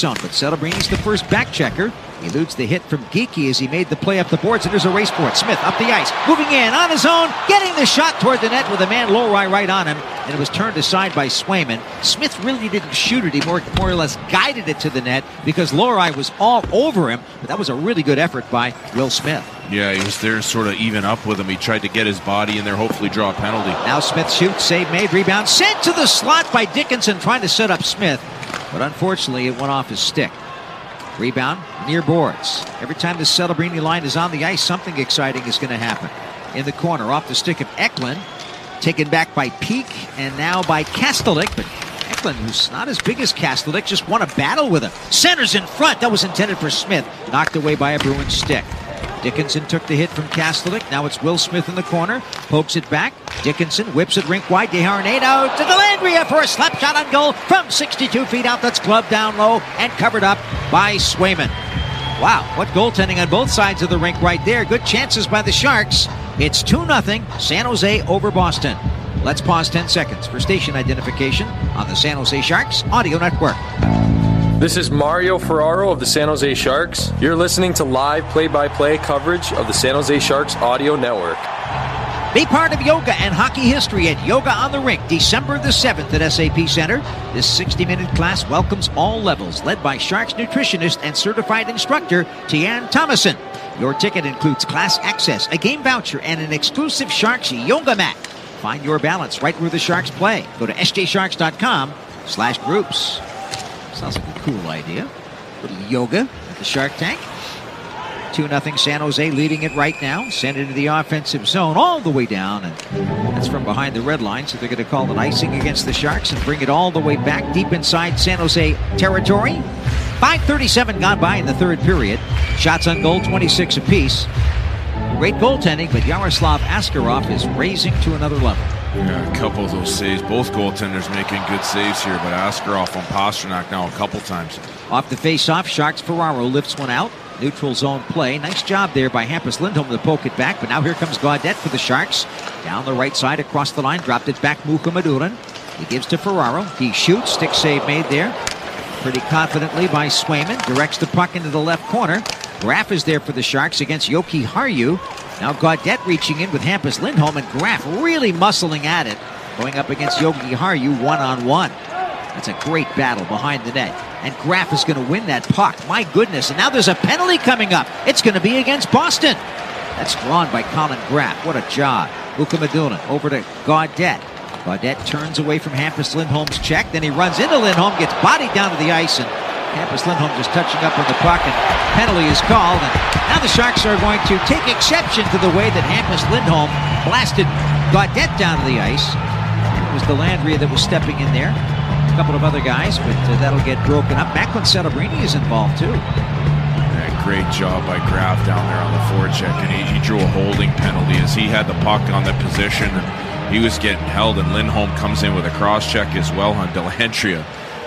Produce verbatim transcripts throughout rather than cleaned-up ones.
zone, but Celebrini the first back checker. He eludes the hit from Geekie as he made the play up the boards, and there's a race for it. Smith up the ice, moving in on his own, getting the shot toward the net with a man Lohrei right on him, and it was turned aside by Swayman. Smith really didn't shoot it. He more, more or less guided it to the net because Lohrei was all over him, but that was a really good effort by Will Smith. Yeah, he was there to sort of even up with him. He tried to get his body in there, hopefully draw a penalty. Now Smith shoots, save made, rebound, sent to the slot by Dickinson trying to set up Smith, but unfortunately it went off his stick. Rebound near boards. Every time the Celebrini line is on the ice, something exciting is going to happen. In the corner, off the stick of Eklund, taken back by Peak, and now by Kastelik. But Eklund, who's not as big as Kastelik, just won a battle with him. Centers in front. That was intended for Smith. Knocked away by a Bruins stick. Dickinson took the hit from Kastelik. Now it's Will Smith in the corner. Pokes it back. Dickinson whips it rink wide. Desharnais out to Dellandrea for a slap shot on goal from sixty-two feet out. That's gloved down low and covered up by Swayman. Wow, what goaltending on both sides of the rink right there. Good chances by the Sharks. It's two nothing San Jose over Boston. Let's pause ten seconds for station identification on the San Jose Sharks Audio Network. This is Mario Ferraro of the San Jose Sharks. You're listening to live play-by-play coverage of the San Jose Sharks Audio Network. Be part of yoga and hockey history at Yoga on the Rink, December the seventh at S A P Center. This sixty-minute class welcomes all levels, led by Sharks nutritionist and certified instructor Tian Thomason. Your ticket includes class access, a game voucher, and an exclusive Sharks yoga mat. Find your balance right where the Sharks play. Go to s j sharks dot com slash groups. Sounds like a cool idea. A little yoga at the Shark Tank. two nothing San Jose leading it right now. Send it into the offensive zone all the way down. And that's from behind the red line, so they're going to call an icing against the Sharks and bring it all the way back deep inside San Jose territory. five thirty-seven gone by in the third period. Shots on goal, twenty-six apiece. Great goaltending, but Yaroslav Askarov is raising to another level. Yeah, a couple of those saves. Both goaltenders making good saves here, but Askarov on Pastrnak now a couple times. Off the face-off, Sharks Ferraro lifts one out. Neutral zone play. Nice job there by Hampus Lindholm to poke it back, but now here comes Gaudette for the Sharks. Down the right side across the line, dropped it back Mukhamadurin. He gives to Ferraro. He shoots, stick save made there. Pretty confidently by Swayman. Directs the puck into the left corner. Graf is there for the Sharks against Yoki Haru. Now Gaudette reaching in with Hampus Lindholm, and Graf really muscling at it. Going up against Yoki Haru one-on-one. That's a great battle behind the net. And Graf is going to win that puck. My goodness. And now there's a penalty coming up. It's going to be against Boston. That's drawn by Colin Graf. What a job. Mukhamadurin over to Gaudette. Gaudette turns away from Hampus Lindholm's check. Then he runs into Lindholm, gets bodied down to the ice, and Hampus Lindholm just touching up on the puck, and penalty is called. And now the Sharks are going to take exception to the way that Hampus Lindholm blasted Gaudette down to the ice. It was Dellandrea that was stepping in there. A couple of other guys, but uh, that'll get broken up. Macklin Celebrini is involved too. Yeah, great job by Graf down there on the forecheck, and he, he drew a holding penalty as he had the puck on the position, and he was getting held, and Lindholm comes in with a cross check as well on Dellandrea.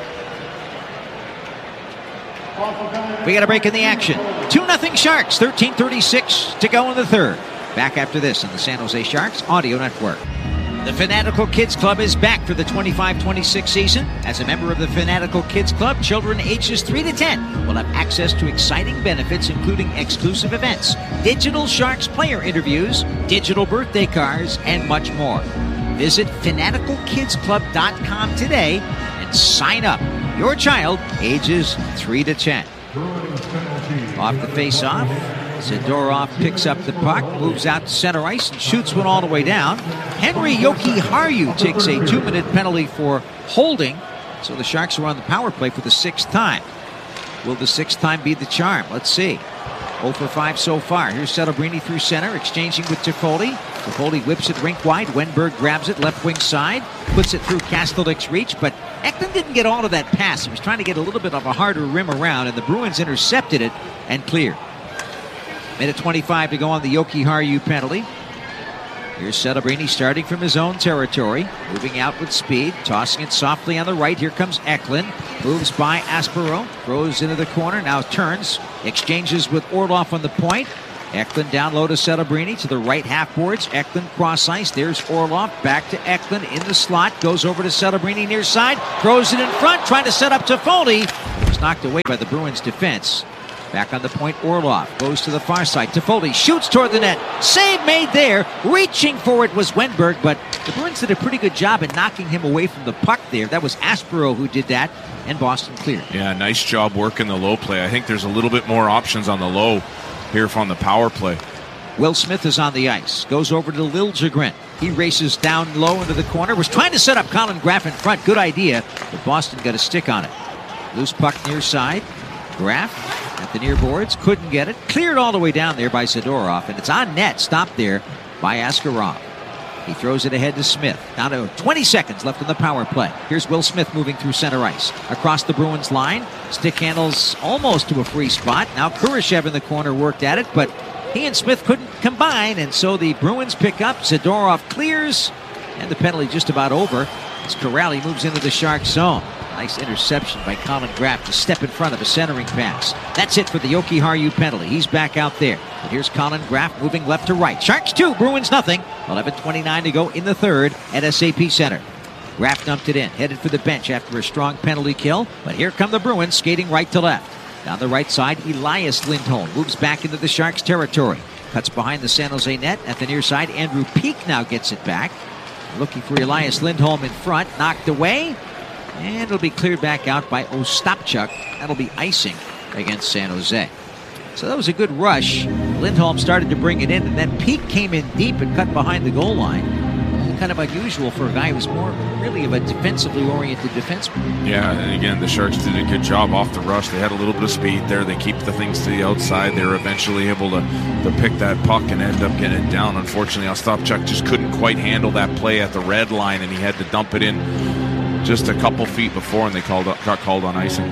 We got a break in the action. two nothing Sharks, thirteen thirty-six to go in the third. Back after this on the San Jose Sharks Audio Network. The Fanatical Kids Club is back for the twenty-five twenty-six season. As a member of the Fanatical Kids Club, children ages three to ten will have access to exciting benefits, including exclusive events, digital Sharks player interviews, digital birthday cards, and much more. Visit fanatical kids club dot com today and sign up. Your child ages three to ten. Off the face-off, Zadorov picks up the puck, moves out to center ice, and shoots one all the way down. Henry Yoki Haru takes a two-minute penalty for holding, so the Sharks are on the power play for the sixth time. Will the sixth time be the charm? Let's see. oh for five so far. Here's Celebrini through center, exchanging with Toffoli. Toffoli whips it rink wide. Wenberg grabs it left wing side, puts it through Kastelik's reach, but Eklund didn't get all of that pass. He was trying to get a little bit of a harder rim around, and the Bruins intercepted it and cleared. Minute twenty-five to go on the Yoki Haru penalty. Here's Celebrini starting from his own territory, moving out with speed, tossing it softly on the right. Here comes Eklund, moves by Aspero, throws into the corner, now turns, exchanges with Orlov on the point. Eklund down low to Celebrini to the right half boards. Eklund cross ice. There's Orlov back to Eklund in the slot. Goes over to Celebrini near side. Throws it in front, trying to set up Toffoli. It was knocked away by the Bruins defense. Back on the point, Orlov goes to the far side. Toffoli shoots toward the net. Save made there. Reaching for it was Wenberg, but the Bruins did a pretty good job in knocking him away from the puck there. That was Aspero who did that, and Boston cleared. Yeah, nice job working the low play. I think there's a little bit more options on the low here from the power play. Will Smith is on the ice. Goes over to Liljegren. He races down low into the corner. Was trying to set up Colin Graf in front. Good idea, but Boston got a stick on it. Loose puck near side. Graf at the near boards, couldn't get it. Cleared all the way down there by Zadorov, and it's on net. Stopped there by Askarov. He throws it ahead to Smith. Down to twenty seconds left in the power play. Here's Will Smith moving through center ice. Across the Bruins line. Stick handles almost to a free spot. Now Kurashev in the corner worked at it, but he and Smith couldn't combine, and so the Bruins pick up. Zadorov clears, and the penalty just about over as Corrali moves into the Shark zone. Nice interception by Colin Graf to step in front of a centering pass. That's it for the Jokiharju penalty. He's back out there. But here's Colin Graf moving left to right. Sharks two, Bruins nothing. eleven twenty-nine to go in the third at S A P Center. Graf dumped it in, headed for the bench after a strong penalty kill. But here come the Bruins skating right to left. Down the right side, Elias Lindholm moves back into the Sharks territory. Cuts behind the San Jose net. At the near side, Andrew Peak now gets it back. Looking for Elias Lindholm in front. Knocked away. And it'll be cleared back out by Ostapchuk. That'll be icing against San Jose. So that was a good rush. Lindholm started to bring it in, and then Peak came in deep and cut behind the goal line. Kind of unusual for a guy who's more really of a defensively oriented defenseman. Yeah, and again, the Sharks did a good job off the rush. They had a little bit of speed there. They keep the things to the outside. They were eventually able to, to pick that puck and end up getting it down. Unfortunately, Ostapchuk just couldn't quite handle that play at the red line, and he had to dump it in just a couple feet before, and they called got called on icing.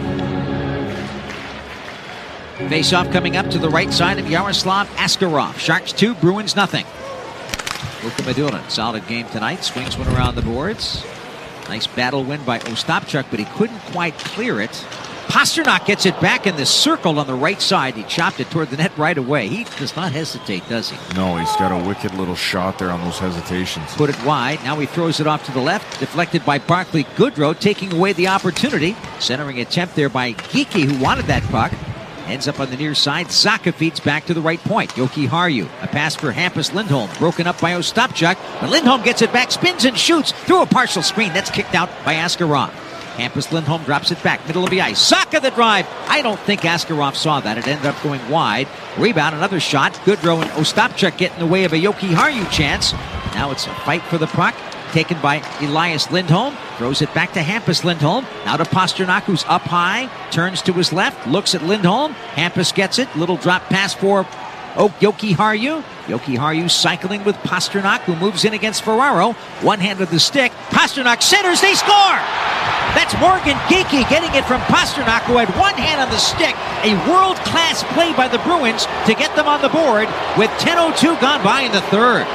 Face-off coming up to the right side of Yaroslav Askarov. Sharks two, Bruins nothing. Luka Madurin, solid game tonight. Swings one around the boards. Nice battle win by Ostapchuk, but he couldn't quite clear it. Pasternak gets it back in the circle on the right side. He chopped it toward the net right away. He does not hesitate, does he? No, he's got a wicked little shot there on those hesitations. Put it wide. Now he throws it off to the left. Deflected by Barclay Goodrow, taking away the opportunity. Centering attempt there by Geekie, who wanted that puck. Ends up on the near side. Zacha feeds back to the right point. Jokiharju. A pass for Hampus Lindholm. Broken up by Ostapchuk. But Lindholm gets it back. Spins and shoots through a partial screen. That's kicked out by Askarov. Hampus Lindholm drops it back. Middle of the ice. Zacha the drive. I don't think Askarov saw that. It ended up going wide. Rebound. Another shot. Goodrow and Ostapchuk get in the way of a Jokiharju chance. Now it's a fight for the puck. Taken by Elias Lindholm. Throws it back to Hampus Lindholm. Now to Pasternak, who's up high. Turns to his left. Looks at Lindholm. Hampus gets it. Little drop pass for oh, Jokiharju. Jokiharju cycling with Pasternak, who moves in against Ferraro. One hand of the stick. Pasternak centers. They score! That's Morgan Geekie getting it from Pasternak, who had one hand on the stick. A world-class play by the Bruins to get them on the board with ten oh two gone by in the third.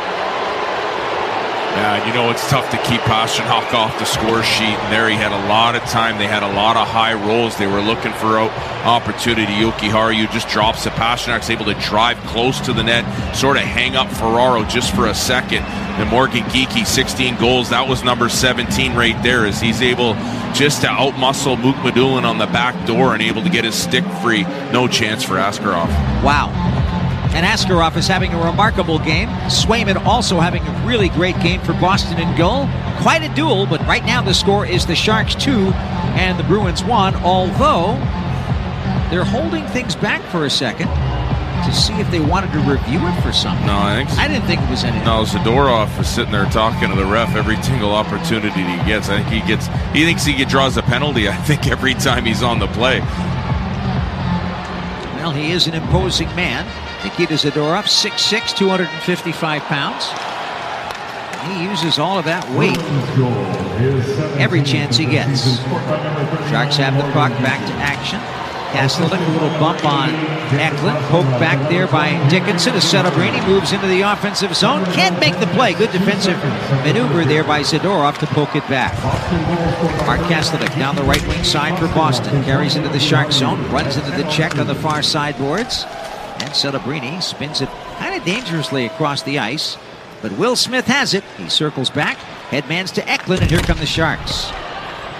Yeah, you know, it's tough to keep Pasternak off the score sheet, and there he had a lot of time. They had a lot of high rolls. They were looking for an opportunity. Jokiharju just drops it. Pasternak's able to drive close to the net, sort of hang up Ferraro just for a second. And Morgan Geekie, sixteen goals. That was number seventeen right there, as he's able just to outmuscle Mook Madulin on the back door and able to get his stick free. No chance for Askarov. Wow. And Askarov is having a remarkable game. Swayman also having a really great game for Boston in goal. Quite a duel, but right now the score is the Sharks two and the Bruins one, although they're holding things back for a second to see if they wanted to review it for something. No, I think so. I didn't think it was anything. No, Zadorov is sitting there talking to the ref every single opportunity he gets. I think he gets, he thinks he draws a penalty, I think, every time he's on the play. Well, he is an imposing man. Nikita Zadorov, six six, two hundred fifty-five pounds. He uses all of that weight every chance he gets. Sharks have the puck, back to action. Castleton, a little bump on Eklund. Poked back there by Dickinson. A Celebrini moves into the offensive zone. Can't make the play. Good defensive maneuver there by Zadorov to poke it back. Mark Castleton down the right wing side for Boston. Carries into the Shark zone. Runs into the check on the far sideboards. And Celebrini spins it kind of dangerously across the ice. But Will Smith has it. He circles back. Headmans to Eklund, and here come the Sharks.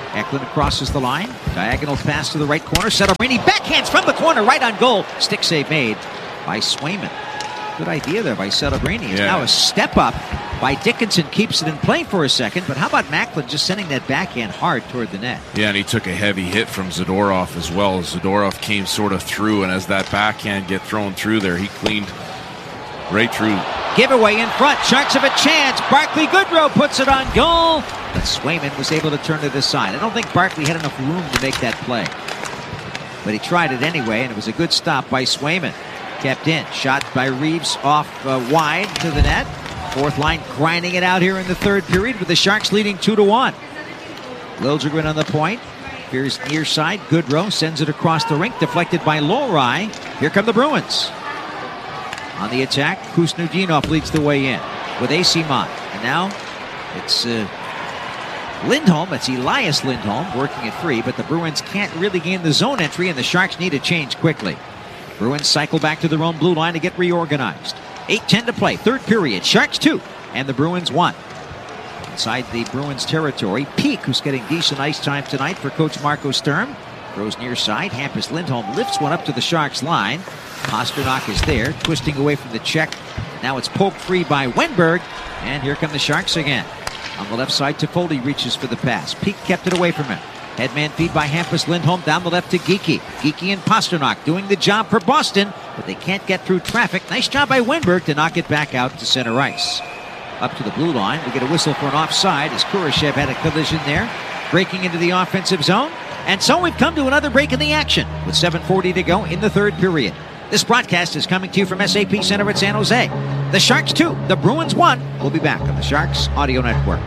Eklund crosses the line. Diagonal pass to the right corner. Celebrini backhands from the corner, right on goal. Stick save made by Swayman. Good idea there by Celebrini. It's yeah. now a step up by Dickinson. Keeps it in play for a second. But how about Macklin just sending that backhand hard toward the net? Yeah, and he took a heavy hit from Zadorov as well. Zadorov came sort of through, and as that backhand get thrown through there, he cleaned right through. Giveaway in front. Sharks have a chance. Barclay Goodrow puts it on goal. But Swayman was able to turn it aside. I don't think Barclay had enough room to make that play. But he tried it anyway, and it was a good stop by Swayman. Kept in. Shot by Reeves off uh, wide to the net. Fourth line grinding it out here in the third period with the Sharks leading two to one. Liljegren on the point. Here's near side. Goodrow sends it across the rink. Deflected by Lohrei. Here come the Bruins. On the attack, Kusnudinov leads the way in with Eyssimont. And now it's uh, Lindholm. It's Elias Lindholm working it free, but the Bruins can't really gain the zone entry, and the Sharks need a change quickly. Bruins cycle back to their own blue line to get reorganized. eight ten to play, third period. Sharks two, and the Bruins one. Inside the Bruins territory, Peak, who's getting decent ice time tonight for Coach Marco Sturm, throws near side. Hampus Lindholm lifts one up to the Sharks line. Pasternak is there, twisting away from the check. Now it's poked free by Wenberg, and here come the Sharks again. On the left side, Toffoli reaches for the pass. Peak kept it away from him. Headman feed by Hampus Lindholm down the left to Geekie. Geekie and Pasternak doing the job for Boston, but they can't get through traffic. Nice job by Wenberg to knock it back out to center ice. Up to the blue line, we get a whistle for an offside as Kurashev had a collision there, breaking into the offensive zone. And so we've come to another break in the action with seven forty to go in the third period. This broadcast is coming to you from S A P Center at San Jose. The Sharks two, the Bruins one. We'll be back on the Sharks Audio Network.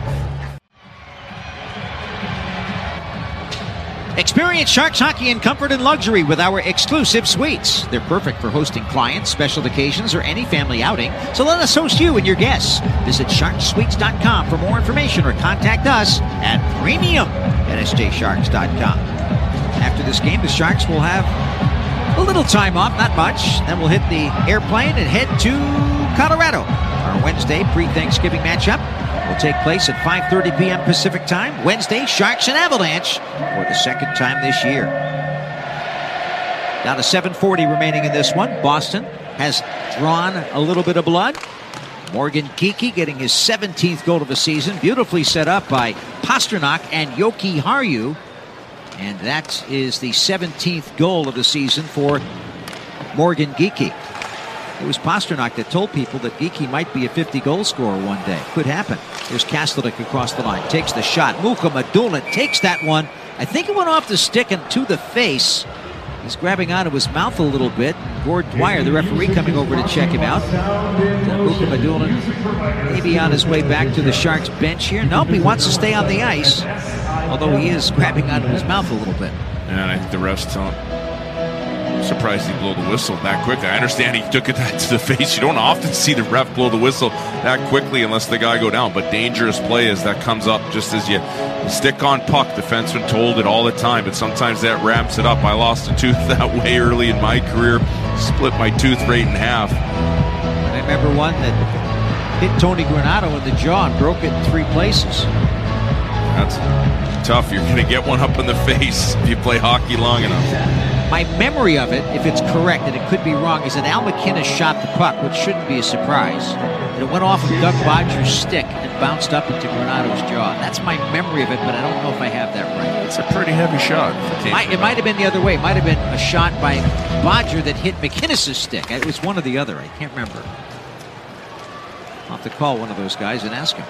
Experience Sharks hockey in comfort and luxury with our exclusive suites. They're perfect for hosting clients, special occasions, or any family outing. So let us host you and your guests. Visit sharks suites dot com for more information or contact us at premium at s j sharks dot com. After this game, the Sharks will have a little time off, not much. Then we'll hit the airplane and head to Colorado. Our Wednesday pre-Thanksgiving matchup will take place at five thirty p.m. Pacific time. Wednesday, Sharks and Avalanche for the second time this year. Down to seven forty remaining in this one. Boston has drawn a little bit of blood. Morgan Geekie getting his seventeenth goal of the season. Beautifully set up by Pasternak and Yoki Haru. And that is the seventeenth goal of the season for Morgan Geekie. It was Pasternak that told people that Geekie might be a fifty-goal scorer one day. Could happen. There's Kastelik across the line. Takes the shot. Muka Madulin takes that one. I think it went off the stick and to the face. He's grabbing onto his mouth a little bit. Gord Dwyer, the referee, coming over to check him out. Muka Madulin maybe on his way back to the Sharks bench here. Nope, he wants to stay on the ice. Although he is grabbing onto his mouth a little bit. And I think the refs tell him. I'm surprised he blew the whistle that quickly. I understand he took it to the face. You don't often see the ref blow the whistle that quickly unless the guy go down. But dangerous play as that comes up just as you stick on puck. Defenseman told it all the time, but sometimes that ramps it up. I lost a tooth that way early in my career. Split my tooth right in half. I remember one that hit Tony Granato in the jaw and broke it in three places. That's tough. You're going to get one up in the face if you play hockey long enough. My memory of it, if it's correct, and it could be wrong, is that Al McInnes shot the puck, which shouldn't be a surprise. And it went off of Doug Bodger's stick and bounced up into Granato's jaw. That's my memory of it, but I don't know if I have that right. It's a pretty heavy shot. Might, it might have been the other way. It might have been a shot by Bodger that hit McInnes' stick. It was one or the other. I can't remember. I'll have to call one of those guys and ask him.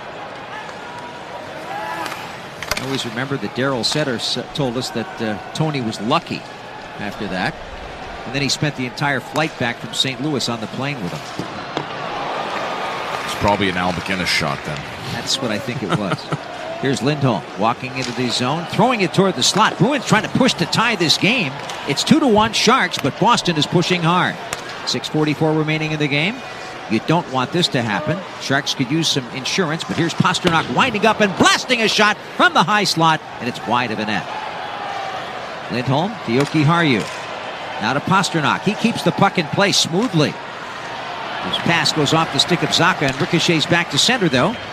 I always remember that Daryl Sutter told us that uh, Tony was lucky after that. And then he spent the entire flight back from Saint Louis on the plane with him. It's probably an Al McInnes shot then. That's what I think it was. Here's Lindholm walking into the zone, throwing it toward the slot. Bruins trying to push to tie this game. It's two to one Sharks, but Boston is pushing hard. six forty-four remaining in the game. You don't want this to happen. Sharks could use some insurance, but here's Pasternak winding up and blasting a shot from the high slot, and it's wide of the net. Lindholm to Yoki Haru. Now to Pasternak. He keeps the puck in place smoothly. His pass goes off the stick of Zacha and ricochets back to center, though.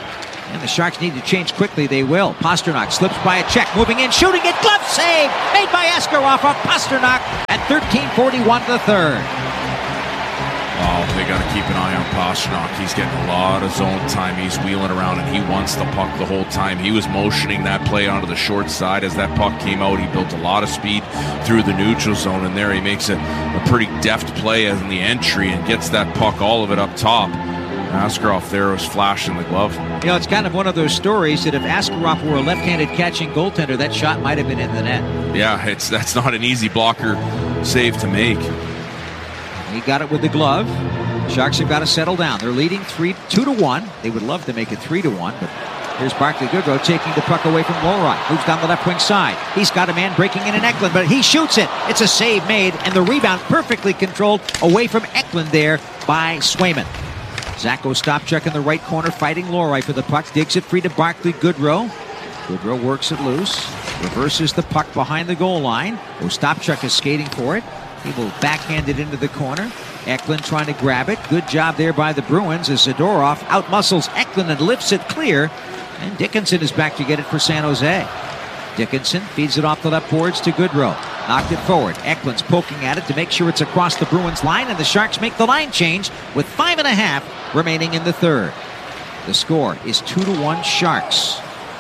And the Sharks need to change quickly. They will. Pastrnak slips by a check, moving in, shooting it. Glove save made by Askarov off Pastrnak at thirteen forty-one to the third. Oh, they got to keep an eye on Pastrnak. He's getting a lot of zone time. He's wheeling around, and he wants the puck the whole time. He was motioning that play onto the short side. As that puck came out, he built a lot of speed through the neutral zone, and there he makes a, a pretty deft play as in the entry and gets that puck, all of it up top. Askarov there was flashing the glove. You know, it's kind of one of those stories that if Askarov were a left-handed catching goaltender, that shot might have been in the net. Yeah, it's that's not an easy blocker save to make. He got it with the glove. Sharks have got to settle down. They're leading three, two to one. They would love to make it three to one, but here's Barclay Goodrow taking the puck away from Lohrei. Moves down the left wing side. He's got a man breaking in in Eklund, but he shoots it. It's a save made, and the rebound perfectly controlled away from Eklund there by Swayman. Zacco stop check in the right corner, fighting Lohrei for the puck. Digs it free to Barclay Goodrow. Goodrow works it loose. Reverses the puck behind the goal line. Ostapchuk is skating for it. He will backhand it into the corner. Eklund trying to grab it. Good job there by the Bruins as Zadorov outmuscles Eklund and lifts it clear. And Dickinson is back to get it for San Jose. Dickinson feeds it off the left boards to Goodrow. Knocked it forward. Eklund's poking at it to make sure it's across the Bruins line, and the Sharks make the line change with five and a half remaining in the third. The score is two to one Sharks.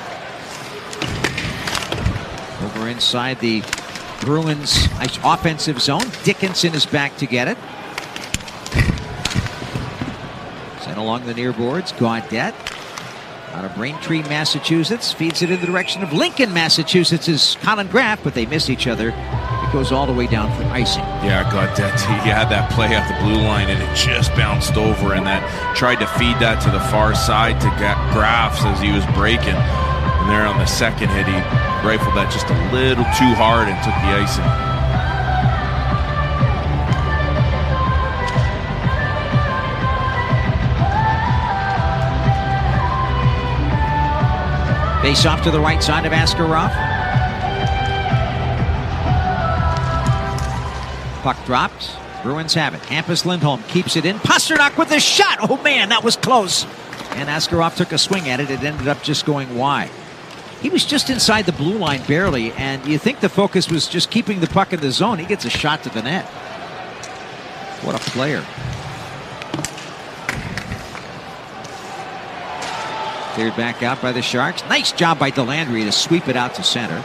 Over inside the Bruins offensive zone. Dickinson is back to get it. Sent along the near boards. Gaudette out of Braintree, Massachusetts. Feeds it in the direction of Lincoln, Massachusetts is Colin Graff, but they miss each other. It goes all the way down for icing. Yeah, Gaudette, he had that play at the blue line, and it just bounced over, and that tried to feed that to the far side to Graff as he was breaking. And there on the second hit, he rifled that just a little too hard and took the icing. Face off to the right side of Askarov. Puck dropped. Bruins have it. Hampus Lindholm keeps it in. Pastrnak with the shot. Oh man, that was close. And Askarov took a swing at it. It ended up just going wide. He was just inside the blue line barely, and you think the focus was just keeping the puck in the zone. He gets a shot to the net. What a player. Cleared back out by the Sharks. Nice job by Delandry to sweep it out to center.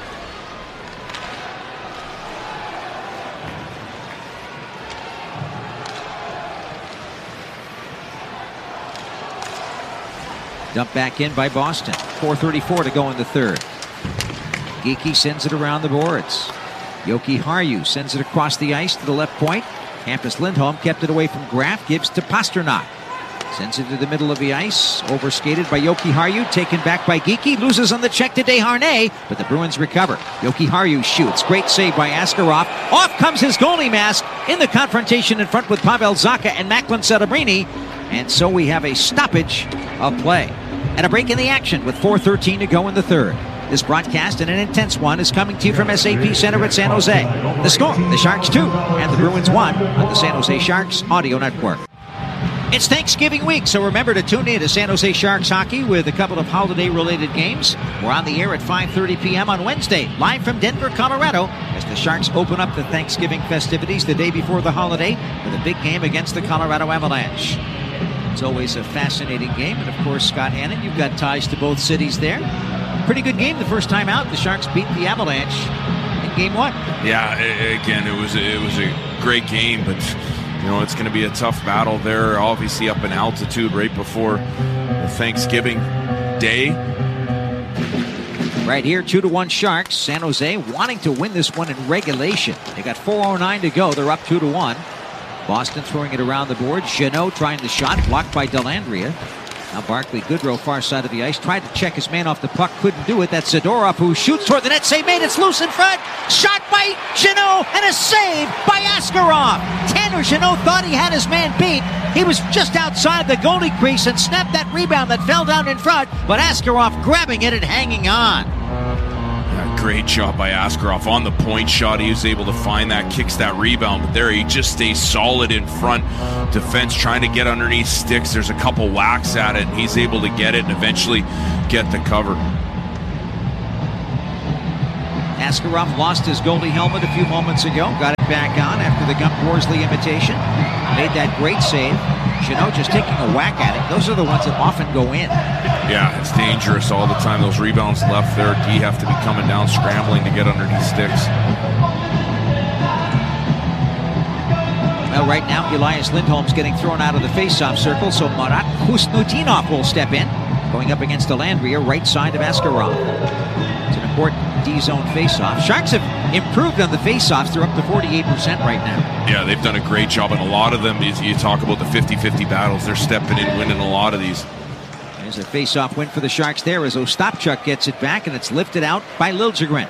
Dumped back in by Boston. four thirty-four to go in the third. Geekie sends it around the boards. Jokiharju sends it across the ice to the left point. Hampus Lindholm kept it away from Graff. Gives to Pastrnak. Sends it to the middle of the ice. Overskated by Jokiharju. Taken back by Geekie. Loses on the check to Desharnais. But the Bruins recover. Jokiharju shoots. Great save by Askarov. Off comes his goalie mask in the confrontation in front with Pavel Zacha and Macklin Celebrini. And so we have a stoppage of play. And a break in the action with four thirteen to go in the third. This broadcast, and an intense one, is coming to you from S A P Center at San Jose. The score, the Sharks two and the Bruins one on the San Jose Sharks Audio Network. It's Thanksgiving week, so remember to tune in to San Jose Sharks hockey with a couple of holiday-related games. We're on the air at five thirty p.m. on Wednesday, live from Denver, Colorado, as the Sharks open up the Thanksgiving festivities the day before the holiday with a big game against the Colorado Avalanche. It's always a fascinating game, and of course, Scott Hannon, you've got ties to both cities there. Pretty good game the first time out. The Sharks beat the Avalanche in game one. Yeah, again, it was it was a great game, but you know it's going to be a tough battle there. Obviously, up in altitude right before the Thanksgiving day. Right here, two to one Sharks. San Jose wanting to win this one in regulation. They got four oh nine to go. They're up two to one. Boston throwing it around the board. Jeannot trying the shot, blocked by Delandria. Now Barclay Goodrow, far side of the ice, tried to check his man off the puck, couldn't do it. That's Zadorov, who shoots toward the net. Save made, it's loose in front. Shot by Jeannot, and a save by Askarov. Tanner Jeannot thought he had his man beat. He was just outside the goalie crease and snapped that rebound that fell down in front, but Askarov grabbing it and hanging on. Yeah, great job by Askarov. On the point shot, he was able to find that, kicks that rebound, but there he just stays solid in front. Defense trying to get underneath sticks. There's a couple whacks at it, and he's able to get it and eventually get the cover. Askarov lost his goalie helmet a few moments ago. Got it back on after the Gump Worsley imitation. Made that great save. Jeannot just taking a whack at it. Those are the ones that often go in. Yeah, it's dangerous all the time. Those rebounds left there. D have to be coming down, scrambling to get underneath sticks. Well, right now, Elias Lindholm's getting thrown out of the face-off circle, so Marat Khusnutinov will step in, going up against Dellandrea, right side of Askarov. It's an important D-zone face-off. Sharks have improved on the face-offs. They're up to forty-eight percent right now. Yeah, they've done a great job, and a lot of them, you talk about the fifty-fifty battles, they're stepping in, winning a lot of these. There's a face-off win for the Sharks there as Ostapchuk gets it back, and it's lifted out by Liljegren.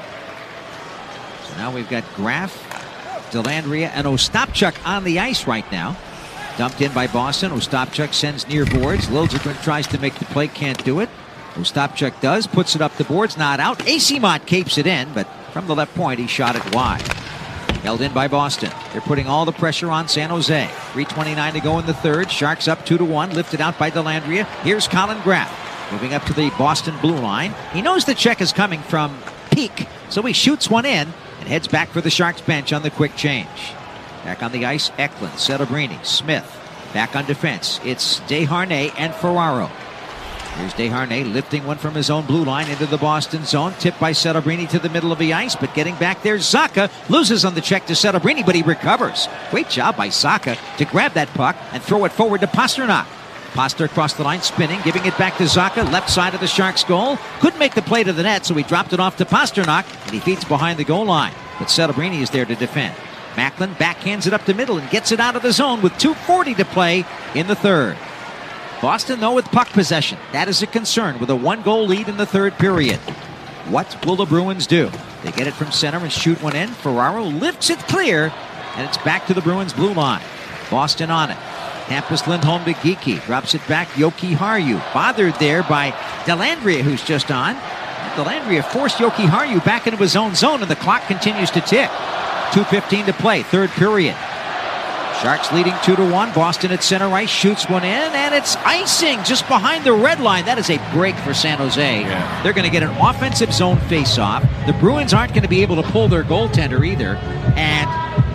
So now we've got Graf, Dellandrea, and Ostapchuk on the ice right now. Dumped in by Boston. Ostapchuk sends near boards. Liljegren tries to make the play, can't do it. Ostapchuk does, puts it up the boards, not out. Asimont capes it in, but from the left point, he shot it wide. Held in by Boston. They're putting all the pressure on San Jose. three twenty-nine to go in the third. Sharks up two to one, lifted out by Dellandrea. Here's Colin Graf, moving up to the Boston blue line. He knows the check is coming from Peak, so he shoots one in and heads back for the Sharks bench on the quick change. Back on the ice, Eklund, Setobrini, Smith. Back on defense, it's Desharnais and Ferraro. Here's Desharnais lifting one from his own blue line into the Boston zone. Tipped by Setobrini to the middle of the ice, but getting back there, Zacha loses on the check to Setobrini, but he recovers. Great job by Zacha to grab that puck and throw it forward to Pasternak. Paster across the line, spinning, giving it back to Zacha, left side of the Sharks' goal. Couldn't make the play to the net, so he dropped it off to Pasternak, and he feeds behind the goal line. But Setobrini is there to defend. Macklin backhands it up the middle and gets it out of the zone with two forty to play in the third. Boston, though, with puck possession. That is a concern with a one-goal lead in the third period. What will the Bruins do? They get it from center and shoot one in. Ferraro lifts it clear, and it's back to the Bruins' blue line. Boston on it. Hampus Lindholm to Geekie. Drops it back. Jokiharju bothered there by Dellandrea, who's just on. Dellandrea forced Jokiharju back into his own zone, and the clock continues to tick. two fifteen to play, third period. Sharks leading two to one. Boston at center ice shoots one in, and it's icing just behind the red line. That is a break for San Jose. Yeah. They're going to get an offensive zone face-off. The Bruins aren't going to be able to pull their goaltender either, and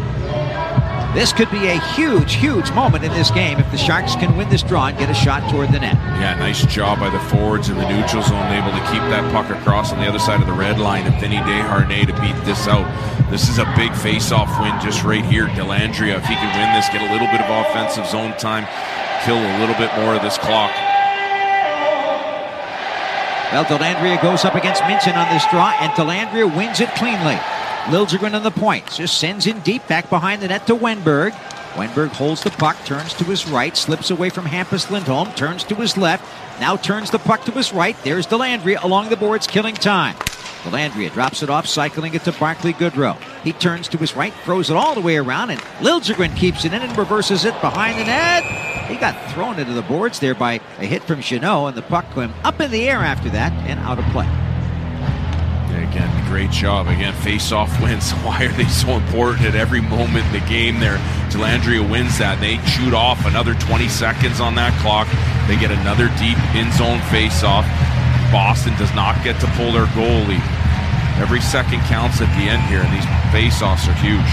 this could be a huge, huge moment in this game if the Sharks can win this draw and get a shot toward the net. Yeah, nice job by the forwards in the neutral zone, able to keep that puck across on the other side of the red line, and Vinny Desharnais to beat this out. This is a big face-off win just right here. Dellandrea, if he can win this, get a little bit of offensive zone time, kill a little bit more of this clock. Well, Dellandrea goes up against Minton on this draw, and Dellandrea wins it cleanly. Liljegren on the point, just sends in deep back behind the net to Wenberg. Wenberg holds the puck, turns to his right, slips away from Hampus Lindholm, turns to his left, now turns the puck to his right. There's Dellandrea along the boards, killing time. Dellandrea drops it off, cycling it to Barclay Goodrow. He turns to his right, throws it all the way around, and Liljegren keeps it in and reverses it behind the net. He got thrown into the boards there by a hit from Jeannot, and the puck went up in the air after that and out of play. Yeah, again, great job. Again, face-off wins. Why are they so important at every moment in the game there? Dellandrea wins that. They shoot off another twenty seconds on that clock. They get another deep in-zone face-off. Boston does not get to pull their goalie. Every second counts at the end here, and these face-offs are huge.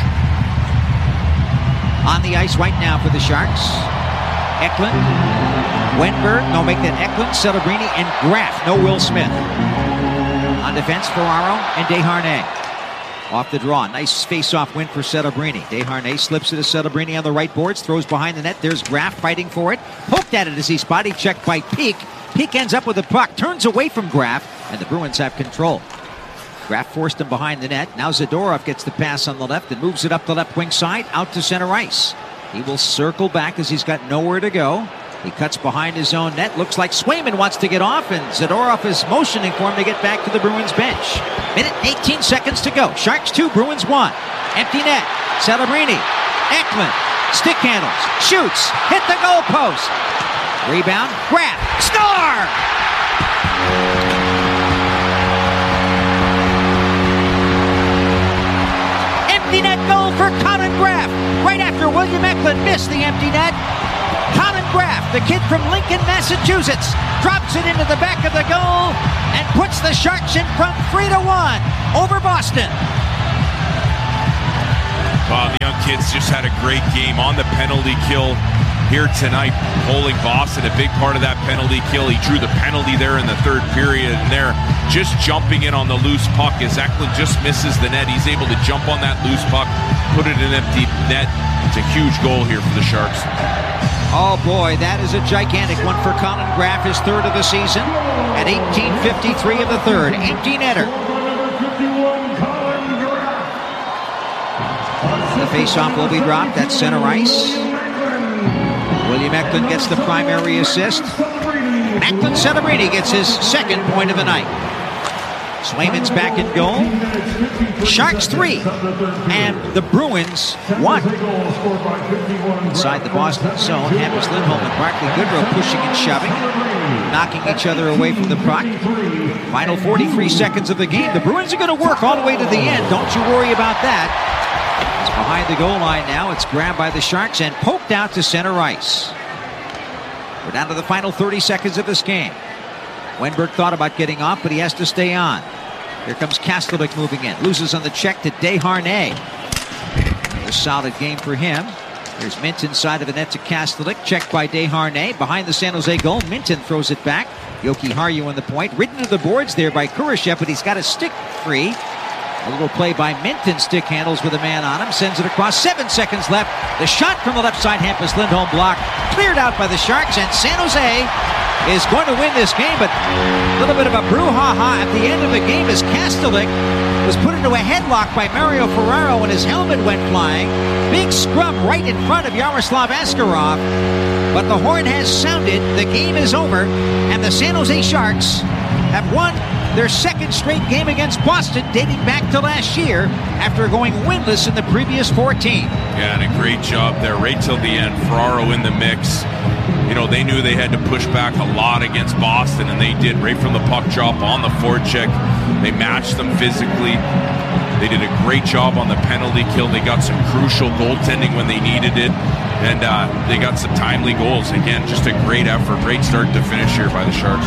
On the ice right now for the Sharks, Eklund, Wenberg, no, make that Eklund, Setobrini, and Graf, no Will Smith. On defense, Ferraro and Desharnais. Off the draw, nice face-off win for Setobrini. Desharnais slips it to Setobrini on the right boards, throws behind the net. There's Graf fighting for it. Poked at it as he's body checked by Peak. Peak ends up with the puck, turns away from Graf, and the Bruins have control. Graf forced him behind the net. Now Zadorov gets the pass on the left and moves it up the left wing side, out to center ice. He will circle back as he's got nowhere to go. He cuts behind his own net. Looks like Swayman wants to get off, and Zadorov is motioning for him to get back to the Bruins bench. Minute eighteen seconds to go. Sharks two, Bruins one. Empty net. Setobrini. Eklund. Stick handles. Shoots. Hit the goal post. Rebound. Graf. Score! for Colin Graff. Right after William Eklund missed the empty net. Colin Graff, the kid from Lincoln, Massachusetts, drops it into the back of the goal and puts the Sharks in front three to one over Boston. Well, the young kids just had a great game on the penalty kill here tonight, holding Boston. A big part of that penalty kill. He drew the penalty there in the third period, and they're just jumping in on the loose puck as Eklund just misses the net. He's able to jump on that loose puck, put it in an empty net. It's a huge goal here for the Sharks. Oh boy, that is a gigantic one for Colin Graff, his third of the season at eighteen fifty-three of the third. Empty netter. The faceoff will be dropped at center ice. William Eklund gets the primary assist. Eklund Celebrini gets his second point of the night. Swayman's back in goal. Sharks three and the Bruins one. Inside the Boston zone, Hampus Lindholm and Barclay Goodrow pushing and shoving, knocking each other away from the puck. Final forty-three seconds of the game. The Bruins are going to work all the way to the end. Don't you worry about that. It's behind the goal line now. It's grabbed by the Sharks and poked out to center ice. We're down to the final thirty seconds of this game. Wenberg thought about getting off, but he has to stay on. Here comes Kastelik moving in. Loses on the check to Desharnais. A solid game for him. There's Minton side of the net to Kastelik. Checked by Desharnais. Behind the San Jose goal, Minton throws it back. Yoki Haru on the point. Ridden to the boards there by Kurashev, but he's got a stick free. A little play by Minton. Stick handles with a man on him. Sends it across. Seven seconds left. The shot from the left side. Hampus Lindholm blocked. Cleared out by the Sharks. And San Jose is going to win this game. But a little bit of a brouhaha at the end of the game as Kastelik was put into a headlock by Mario Ferraro when his helmet went flying. Big scrum right in front of Yaroslav Askarov. But the horn has sounded. The game is over. And the San Jose Sharks have won their second straight game against Boston, dating back to last year after going winless in the previous fourteen. Yeah, and a great job there right till the end. Ferraro in the mix. You know, they knew they had to push back a lot against Boston, and they did right from the puck drop on the forecheck. They matched them physically. They did a great job on the penalty kill. They got some crucial goaltending when they needed it, and uh, they got some timely goals. Again, just a great effort, great start to finish here by the Sharks.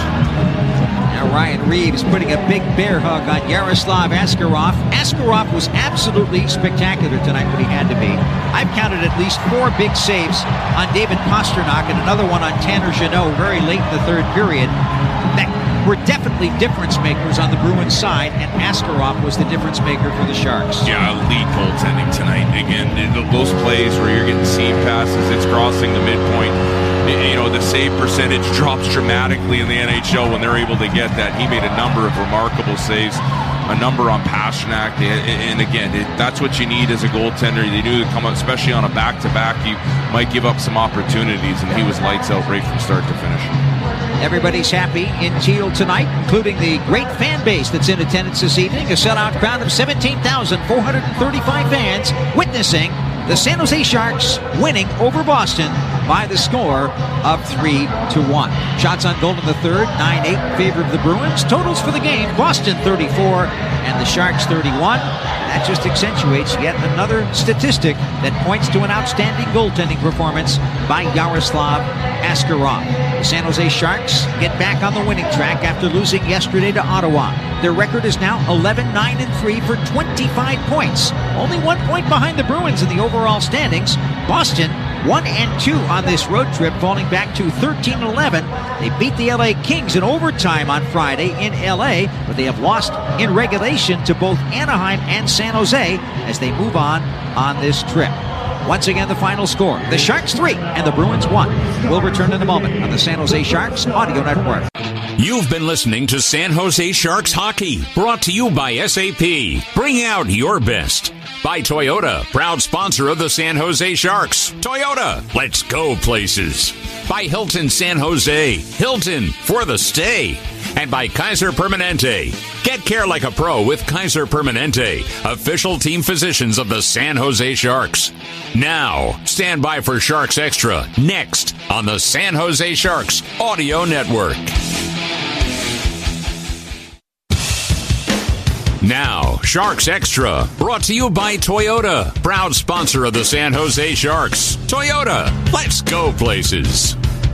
Now Ryan Reeves putting a big bear hug on Yaroslav Askarov. Askarov was absolutely spectacular tonight when he had to be. I've counted at least four big saves on David Pastrnak and another one on Tanner Jeannot very late in the third period. That were definitely difference makers on the Bruins side, and Askarov was the difference maker for the Sharks. Yeah, elite goaltending tonight. Again, those plays where you're getting seam passes, it's crossing the midpoint. You know, the save percentage drops dramatically in the N H L when they're able to get that. He made a number of remarkable saves, a number on Pastrnak, and again, it, that's what you need as a goaltender. They knew to come up, especially on a back-to-back, you might give up some opportunities, and he was lights out right from start to finish. Everybody's happy in Teal tonight, including the great fan base that's in attendance this evening. A sellout crowd of seventeen thousand four hundred thirty-five fans witnessing the San Jose Sharks winning over Boston by the score of three to one. Shots on goal in the third, nine eight in favor of the Bruins. Totals for the game, Boston thirty-four and the Sharks thirty-one. That just accentuates yet another statistic that points to an outstanding goaltending performance by Yaroslav Askarov. The San Jose Sharks get back on the winning track after losing yesterday to Ottawa. Their record is now eleven nine and three for twenty-five points. Only one point behind the Bruins in the overall standings. Boston one and two on this road trip, falling back to thirteen eleven. They beat the L A Kings in overtime on Friday in L A, but they have lost in regulation to both Anaheim and San Jose as they move on on this trip. Once again, the final score, the Sharks three and the Bruins one. We'll return in a moment on the San Jose Sharks Audio Network. You've been listening to San Jose Sharks Hockey, brought to you by S A P. Bring out your best. By Toyota, proud sponsor of the San Jose Sharks. Toyota, let's go places. By Hilton San Jose, Hilton for the stay. And by Kaiser Permanente. Get care like a pro with Kaiser Permanente, official team physicians of the San Jose Sharks. Now, stand by for Sharks Extra, next on the San Jose Sharks Audio Network. Now, Sharks Extra, brought to you by Toyota, proud sponsor of the San Jose Sharks. Toyota, let's go places.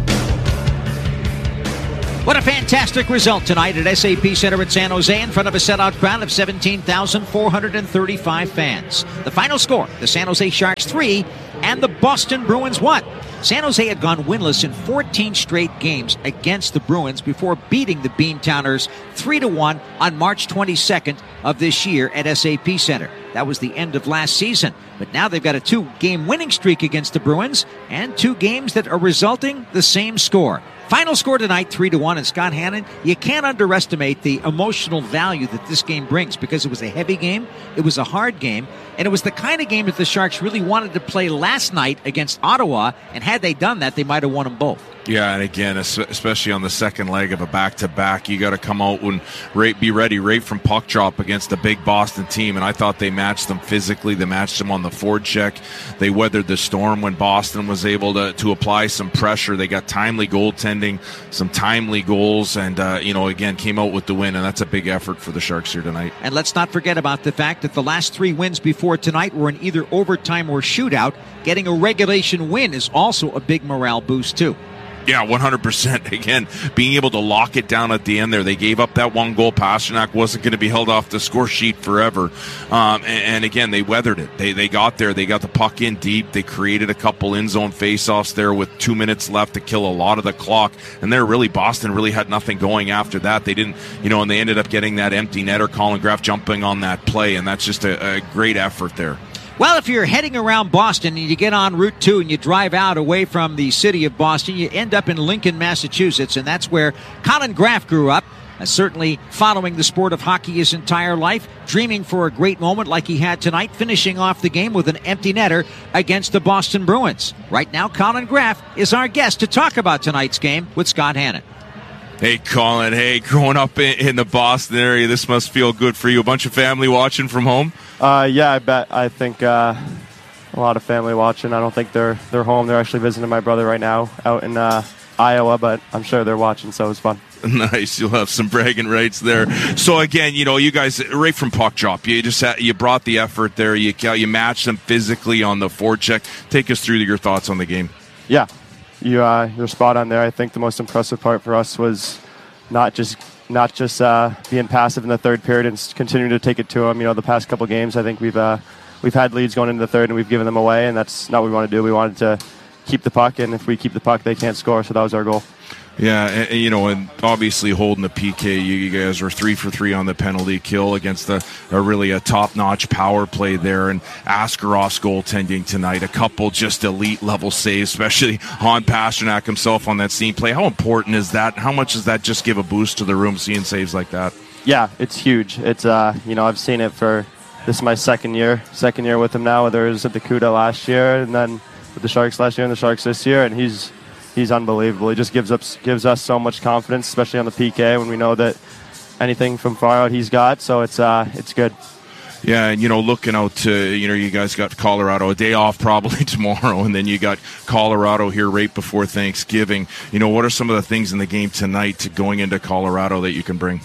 What a fantastic result tonight at S A P Center in San Jose in front of a sellout crowd of seventeen thousand four hundred thirty-five fans. The final score, the San Jose Sharks three and the Boston Bruins one. San Jose had gone winless in fourteen straight games against the Bruins before beating the Beantowners three to one on March twenty-second of this year at S A P Center. That was the end of last season. But now they've got a two-game winning streak against the Bruins and two games that are resulting the same score. Final score tonight, three to one, and Scott Hannon, you can't underestimate the emotional value that this game brings because it was a heavy game, it was a hard game, and it was the kind of game that the Sharks really wanted to play last night against Ottawa, and had they done that, they might have won them both. Yeah, and again, especially on the second leg of a back-to-back, you got to come out and right, be ready right from puck drop against a big Boston team, and I thought they matched them physically. They matched them on the forecheck. They weathered the storm when Boston was able to, to apply some pressure. They got timely goaltending, some timely goals, and, uh, you know, again, came out with the win, and that's a big effort for the Sharks here tonight. And let's not forget about the fact that the last three wins before tonight were in either overtime or shootout. Getting a regulation win is also a big morale boost, too. Yeah, one hundred percent. Again, being able to lock it down at the end there. They gave up that one goal. Pastrnak wasn't going to be held off the score sheet forever. Um, and, and again, they weathered it. They they got there. They got the puck in deep. They created a couple in-zone face-offs there with two minutes left to kill a lot of the clock. And there really, Boston really had nothing going after that. They didn't, you know, and they ended up getting that empty netter, Colin Graf jumping on that play. And that's just a, a great effort there. Well, if you're heading around Boston and you get on Route two and you drive out away from the city of Boston, you end up in Lincoln, Massachusetts, and that's where Colin Graf grew up, uh, certainly following the sport of hockey his entire life, dreaming for a great moment like he had tonight, finishing off the game with an empty netter against the Boston Bruins. Right now, Colin Graf is our guest to talk about tonight's game with Scott Hannon. Hey, Colin. Hey, growing up in, in the Boston area, this must feel good for you. A bunch of family watching from home? Uh, yeah, I bet. I think uh, a lot of family watching. I don't think they're they're home. They're actually visiting my brother right now out in uh, Iowa, but I'm sure they're watching, so it's fun. Nice. You'll have some bragging rights there. So again, you know, you guys right from puck drop, you just had, you brought the effort there. You you matched them physically on the forecheck. Take us through your thoughts on the game. Yeah, you uh, you're spot on there. I think the most impressive part for us was not just not just uh, being passive in the third period and continuing to take it to them. You know, the past couple games, I think we've uh, we've had leads going into the third and we've given them away, and that's not what we want to do. We wanted to keep the puck, and if we keep the puck, they can't score. So that was our goal. Yeah, and, you know, and obviously holding the P K, you, you guys were three for three on the penalty kill against a, a really a top-notch power play there, and Askarof's goaltending tonight, a couple just elite-level saves, especially on Pastrnak himself on that scene play. How important is that? How much does that just give a boost to the room, seeing saves like that? Yeah, it's huge. It's uh, you know, I've seen it for, this is my second year, second year with him now, whether it was at the CUDA last year and then with the Sharks last year and the Sharks this year, and he's He's unbelievable. He just gives us gives us so much confidence, especially on the P K when we know that anything from far out he's got. So it's uh it's good. Yeah, and you know, looking out to, you know, you guys got Colorado a day off probably tomorrow, and then you got Colorado here right before Thanksgiving. You know, what are some of the things in the game tonight to going into Colorado that you can bring?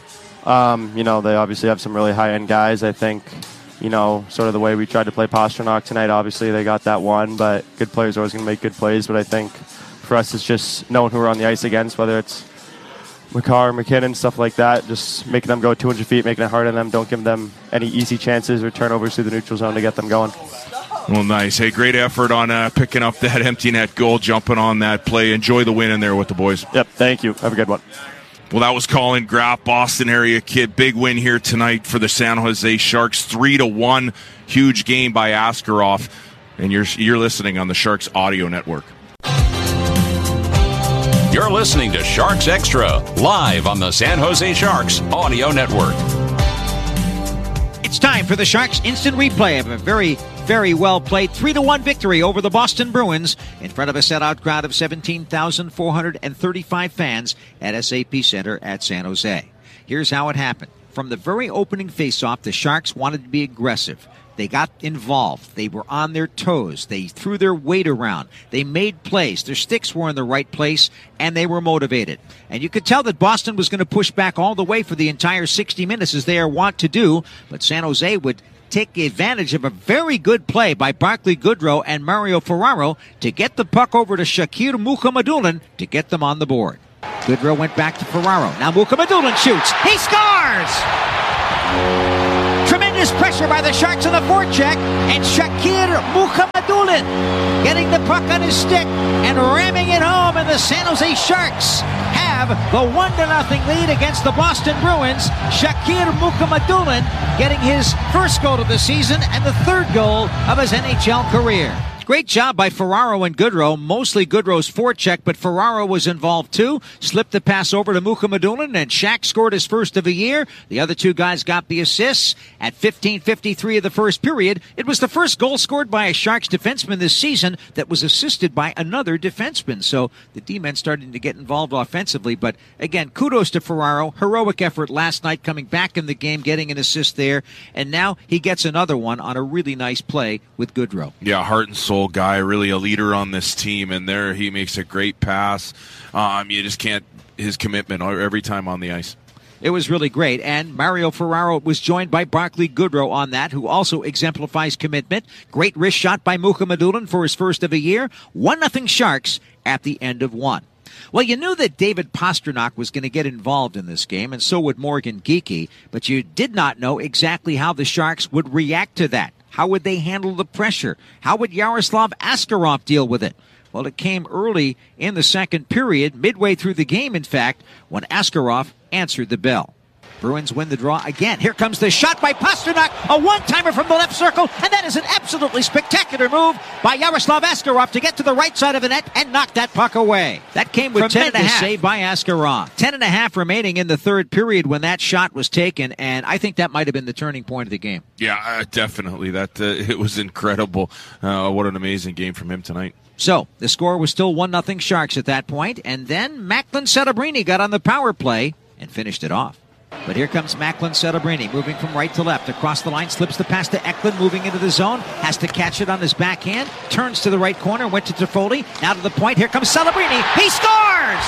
Um, you know, they obviously have some really high end guys. I think, you know, sort of the way we tried to play Pastrnak tonight. Obviously, they got that one, but good players are always going to make good plays. But I think for us, it's just knowing who we're on the ice against, whether it's McCarr, McKinnon, stuff like that, just making them go two hundred feet, making it hard on them. Don't give them any easy chances or turnovers through the neutral zone to get them going. Well, nice. Hey, great effort on uh, picking up that empty net goal, jumping on that play. Enjoy the win in there with the boys. Yep, thank you. Have a good one. Well, that was Colin Graf, Boston area kid. Big win here tonight for the San Jose Sharks, three to one. Huge game by Askarov. And you're you're listening on the Sharks Audio Network. You're listening to Sharks Extra, live on the San Jose Sharks Audio Network. It's time for the Sharks instant replay of a very, very well played three to one victory over the Boston Bruins in front of a sellout crowd of seventeen thousand four hundred thirty-five fans at S A P Center at San Jose. Here's how it happened. From the very opening faceoff, the Sharks wanted to be aggressive. They got involved. They were on their toes. They threw their weight around. They made plays. Their sticks were in the right place, and they were motivated. And you could tell that Boston was going to push back all the way for the entire sixty minutes, as they are wont to do, but San Jose would take advantage of a very good play by Barclay Goodrow and Mario Ferraro to get the puck over to Shakir Mukhamadullin to get them on the board. Goodrow went back to Ferraro. Now Mukhamadullin shoots. He scores! Tremendous pressure by the Sharks on the forecheck, and Shakir Mukhamadullin getting the puck on his stick and ramming it home, and the San Jose Sharks have the one to nothing lead against the Boston Bruins. Shakir Mukhamadullin getting his first goal of the season and the third goal of his N H L career. Great job by Ferraro and Goodrow, mostly Goodrow's forecheck, but Ferraro was involved too. Slipped the pass over to Mukhamadullin, and Shaq scored his first of the year. The other two guys got the assists. At fifteen fifty-three of the first period, it was the first goal scored by a Sharks defenseman this season that was assisted by another defenseman. So the D-men starting to get involved offensively, but again, kudos to Ferraro. Heroic effort last night coming back in the game, getting an assist there, and now he gets another one on a really nice play with Goodrow. Yeah, heart and soul guy, really a leader on this team, and there he makes a great pass. Um, you just can't, his commitment every time on the ice. It was really great, and Mario Ferraro was joined by Barclay Goodrow on that, who also exemplifies commitment. Great wrist shot by Mukhamadullin for his first of the year. one nothing Sharks at the end of one. Well, you knew that David Pastrnak was going to get involved in this game, and so would Morgan Geekie, but you did not know exactly how the Sharks would react to that. How would they handle the pressure? How would Yaroslav Askarov deal with it? Well, it came early in the second period, midway through the game, in fact, when Askarov answered the bell. Bruins win the draw again. Here comes the shot by Pastrnak, a one-timer from the left circle, and that is an absolutely spectacular move by Yaroslav Askarov to get to the right side of the net and knock that puck away. That came with ten and a half. Save by Askarov. Ten and a half remaining in the third period when that shot was taken, and I think that might have been the turning point of the game. Yeah, uh, definitely. That uh, it was incredible. Uh, what an amazing game from him tonight. So, the score was still one nothing Sharks at that point, and then Macklin Celebrini got on the power play and finished it off. But here comes Macklin Celebrini, moving from right to left. Across the line, slips the pass to Eklund, moving into the zone. Has to catch it on his backhand. Turns to the right corner, went to Toffoli. Now to the point, here comes Celebrini. He scores!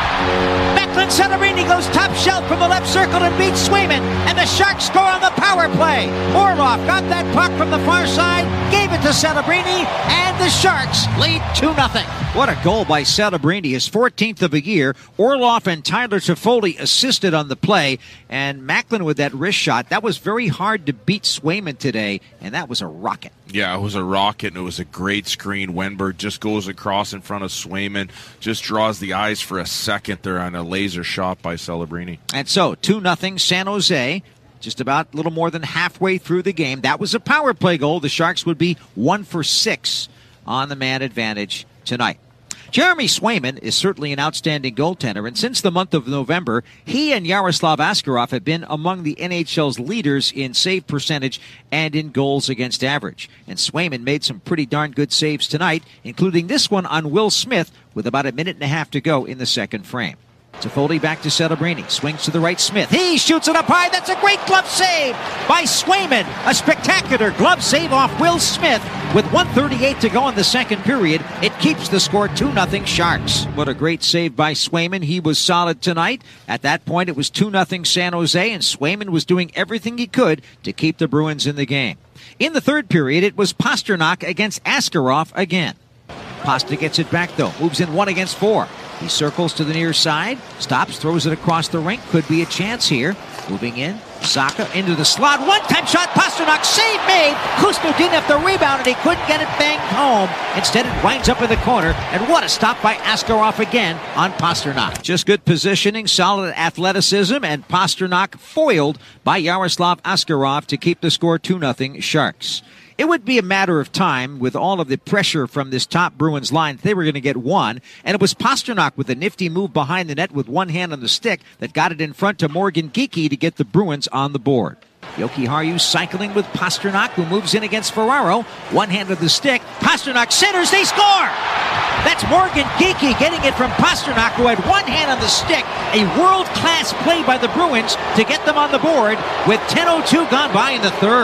Macklin Celebrini goes top shelf from the left circle and beats Swayman. And the Sharks score on the power play. Orlov got that puck from the far side, gave it to Celebrini, and the Sharks lead two nothing. What a goal by Celebrini, his fourteenth of the year. Orlov and Tyler Toffoli assisted on the play. And Macklin with that wrist shot, that was very hard to beat Swayman today, and that was a rocket. Yeah, it was a rocket, and it was a great screen. Wenberg just goes across in front of Swayman, just draws the eyes for a second there on a laser shot by Celebrini. And so, two nothing San Jose, just about a little more than halfway through the game. That was a power play goal. The Sharks would be one for six on the man advantage tonight. Jeremy Swayman is certainly an outstanding goaltender, and since the month of November, he and Yaroslav Askarov have been among the N H L's leaders in save percentage and in goals against average. And Swayman made some pretty darn good saves tonight, including this one on Will Smith with about a minute and a half to go in the second frame. Toffoli back to Celebrini. Swings to the right, Smith. He shoots it up high. That's a great glove save by Swayman. A spectacular glove save off Will Smith. With one thirty-eight to go in the second period, it keeps the score two nothing Sharks. What a great save by Swayman. He was solid tonight. At that point, it was two nothing San Jose, and Swayman was doing everything he could to keep the Bruins in the game. In the third period, it was Pastrnak against Askarov again. Pasta gets it back, though. Moves in one against four. He circles to the near side, stops, throws it across the rink. Could be a chance here. Moving in, Saka into the slot. One-time shot, Pastrnak, save made. Kusto didn't have the rebound, and he couldn't get it banged home. Instead, it winds up in the corner, and what a stop by Askarov again on Pastrnak. Just good positioning, solid athleticism, and Pastrnak foiled by Yaroslav Askarov to keep the score two nothing Sharks. It would be a matter of time with all of the pressure from this top Bruins line. They were going to get one, and it was Pastrnak with a nifty move behind the net with one hand on the stick that got it in front to Morgan Geekie to get the Bruins on the board. Jokiharju cycling with Pastrnak, who moves in against Ferraro. One hand of the stick. Pastrnak centers. They score! That's Morgan Geekie getting it from Pastrnak, who had one hand on the stick. A world-class play by the Bruins to get them on the board with ten oh two gone by in the third.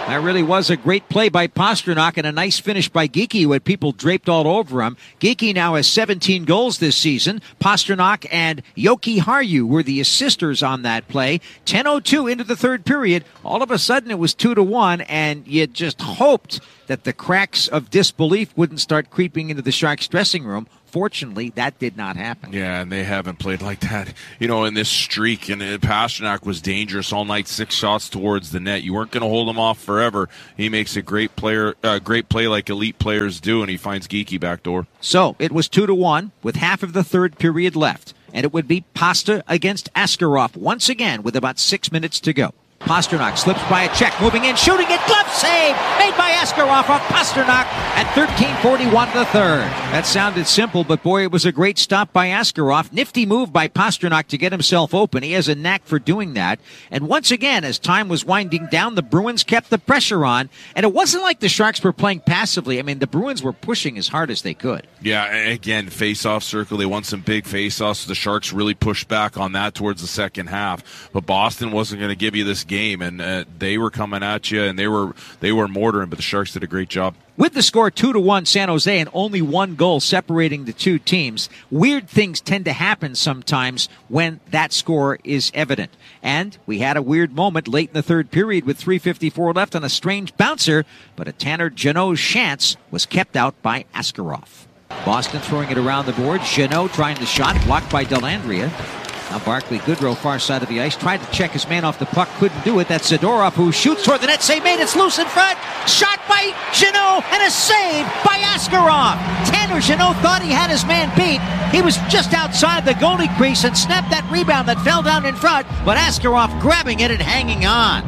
That really was a great play by Pastrnak and a nice finish by Geekie, who had people draped all over him. Geekie now has seventeen goals this season. Pastrnak and Yoki Haru were the assisters on that play. ten oh two into the third period. All of a sudden it was two to one, and you just hoped that the cracks of disbelief wouldn't start creeping into the Sharks dressing room. Fortunately, that did not happen. Yeah, and they haven't played like that, you know, in this streak. And Pastrnak was dangerous all night, six shots towards the net. You weren't going to hold him off forever. He makes a great player, uh, great play like elite players do, and he finds Geekie back door. So it was two to one with half of the third period left, and it would be Pasta against Askarov once again with about six minutes to go. Pastrnak slips by a check, moving in, shooting it, glove save, made by Askarov off Pastrnak at thirteen forty-one to the third. That sounded simple, but boy, it was a great stop by Askarov. Nifty move by Pastrnak to get himself open. He has a knack for doing that. And once again, as time was winding down, the Bruins kept the pressure on. And it wasn't like the Sharks were playing passively. I mean, the Bruins were pushing as hard as they could. Yeah, again, face-off circle. They won some big face-offs. So the Sharks really pushed back on that towards the second half. But Boston wasn't going to give you this game, and uh, they were coming at you, and they were they were mortaring, but the Sharks did a great job. With the score two to one San Jose and only one goal separating the two teams, weird things tend to happen sometimes when that score is evident. And we had a weird moment late in the third period with three fifty-four left on a strange bouncer, but a Tanner Jeannot chance was kept out by Askarov. Boston throwing it around the board. Jeannot trying the shot, blocked by Dellandrea. Now Barclay Goodrow, far side of the ice, tried to check his man off the puck, couldn't do it. That's Zadorov, who shoots toward the net. Save made, it's loose in front. Shot by Jeannot, and a save by Askarov. Tanner Jeannot thought he had his man beat. He was just outside the goalie crease and snapped that rebound that fell down in front, but Askarov grabbing it and hanging on.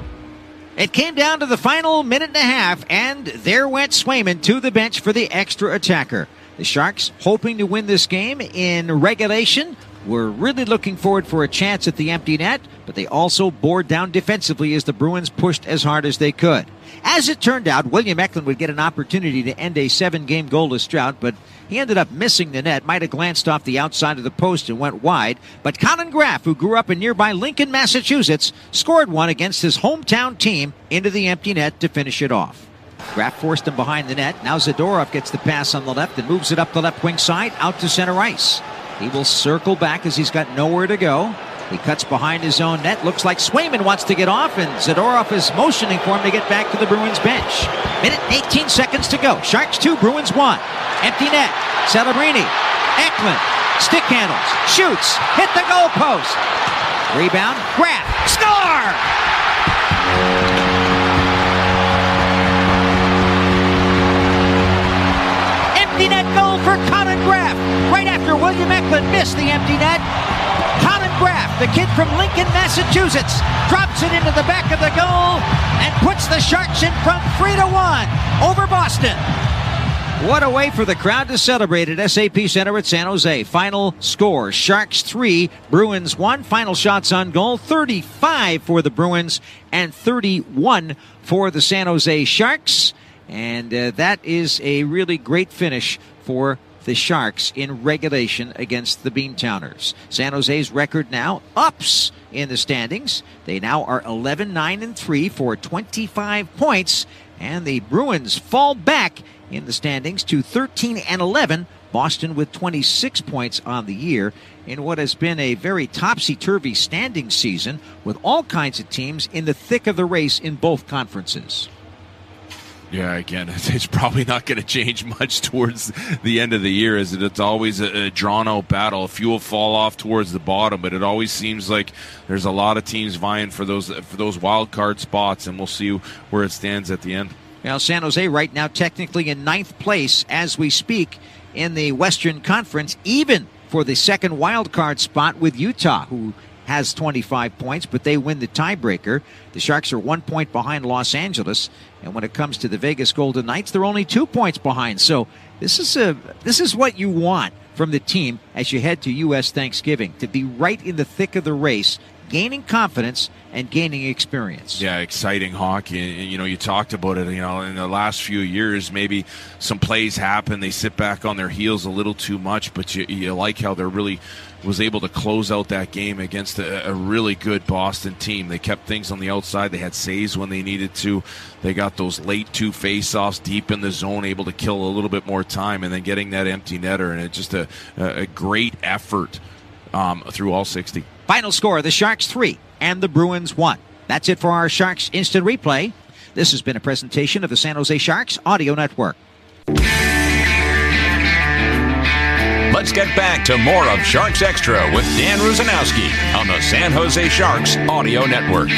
It came down to the final minute and a half, and there went Swayman to the bench for the extra attacker. The Sharks hoping to win this game in regulation. We're really looking forward for a chance at the empty net, but they also bore down defensively as the Bruins pushed as hard as they could. As it turned out, William Eklund would get an opportunity to end a seven-game goalless drought, but he ended up missing the net, might have glanced off the outside of the post and went wide. But Colin Graff, who grew up in nearby Lincoln, Massachusetts, scored one against his hometown team into the empty net to finish it off. Graff forced him behind the net. Now Zadorov gets the pass on the left and moves it up the left wing side out to center ice. He will circle back as he's got nowhere to go. He cuts behind his own net. Looks like Swayman wants to get off, and Zadorov is motioning for him to get back to the Bruins bench. Minute and eighteen seconds to go. Sharks two, Bruins one. Empty net. Celebrini. Eklund. Stick handles. Shoots. Hit the goal post. Rebound. Graff. Score! Empty net goal for Colin Graff. Right after William Eklund missed the empty net, Colin Graff, the kid from Lincoln, Massachusetts, drops it into the back of the goal and puts the Sharks in front three to one over Boston. What a way for the crowd to celebrate at S A P Center at San Jose. Final score, Sharks three, Bruins one. Final shots on goal, thirty-five for the Bruins and thirty-one for the San Jose Sharks. And uh, that is a really great finish for the Sharks in regulation against the Beantowners. San Jose's record now ups in the standings. They now are eleven nine and three for twenty-five points, and the Bruins fall back in the standings to thirteen and eleven. Boston with twenty-six points on the year in what has been a very topsy-turvy standing season with all kinds of teams in the thick of the race in both conferences. Yeah, again, it's probably not going to change much towards the end of the year, as it's always a, a drawn-out battle. A few will fall off towards the bottom, but it always seems like there's a lot of teams vying for those for those wild card spots, and we'll see where it stands at the end. Well, San Jose right now technically in ninth place as we speak in the Western Conference, even for the second wild card spot with Utah, who has twenty-five points, but they win the tiebreaker. The Sharks are one point behind Los Angeles, and when it comes to the Vegas Golden Knights, they're only two points behind. So this is a this is what you want from the team as you head to U S Thanksgiving, to be right in the thick of the race gaining confidence and gaining experience. Yeah, exciting hockey. You know, you talked about it, you know, in the last few years, maybe some plays happen. They sit back on their heels a little too much, but you, you like how they're really was able to close out that game against a, a really good Boston team. They kept things on the outside. They had saves when they needed to. They got those late two face-offs deep in the zone, able to kill a little bit more time, and then getting that empty netter. And it's just a, a great effort um, through all sixty. Final score, the Sharks three and the Bruins one. That's it for our Sharks Instant Replay. This has been a presentation of the San Jose Sharks Audio Network. Let's get back to more of Sharks Extra with Dan Rusanowski on the San Jose Sharks Audio Network.